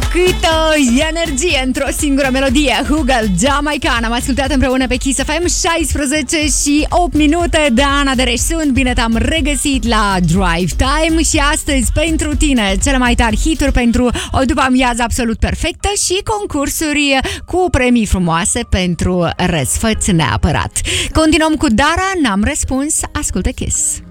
Câtă energie într-o singură melodie. Hugel, Jamaican. Am ascultat împreună pe Kiss FM. 16 și 8 minute. Dana Dereș sunt. Bine te-am regăsit la Drive Time. Și astăzi pentru tine cele mai tari hituri pentru o după-amiază absolut perfectă și concursuri cu premii frumoase pentru răsfăți neapărat. Continuăm cu Dara, n-am răspuns. Ascultă Kiss.